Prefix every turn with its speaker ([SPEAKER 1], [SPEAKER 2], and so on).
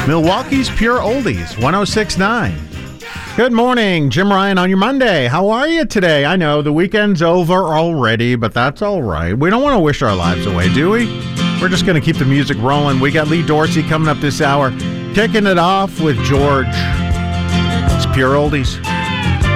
[SPEAKER 1] Milwaukee's Pure Oldies, 106.9. Good morning, Jim Ryan on your Monday. How are you today? I know the weekend's over already, but that's all right. We don't want to wish our lives away, do we? We're just going to keep the music rolling. We got Lee Dorsey coming up this hour, kicking it off with George. It's Pure Oldies.